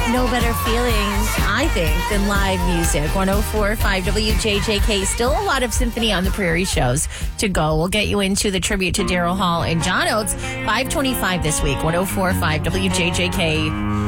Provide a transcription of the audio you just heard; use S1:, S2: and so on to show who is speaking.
S1: No better feelings, I think, than live music. 104.5 WJJK. Still a lot of Symphony on the Prairie shows to go. We'll get you into the tribute to Daryl Hall and John Oates. 525 this week. 104.5 WJJK.